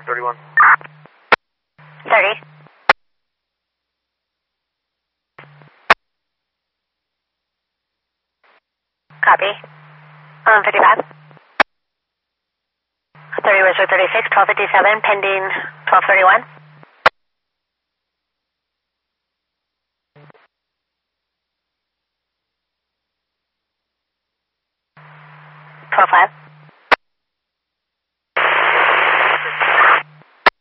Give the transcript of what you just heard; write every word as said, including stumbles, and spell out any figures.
thirty-one. thirty. Copy. Um, fifty-five. thirty was for thirty-six, twelve fifty-seven, pending twelve thirty-one. twelve five.